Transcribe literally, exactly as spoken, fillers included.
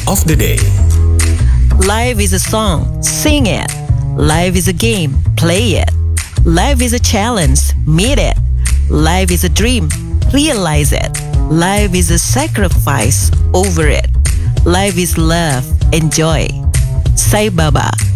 of the day. Life is a song, sing it. Life is a game, play it. Life is a challenge, meet it. Life is a dream, realize it. Life is a sacrifice, over it. Life is love, enjoy. Sai Baba.